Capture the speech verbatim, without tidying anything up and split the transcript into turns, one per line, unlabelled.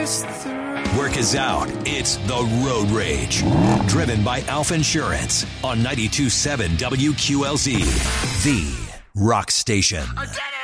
Work is out. It's the Road Rage. Driven by Alpha Insurance on ninety-two point seven W Q L Z, the rock station.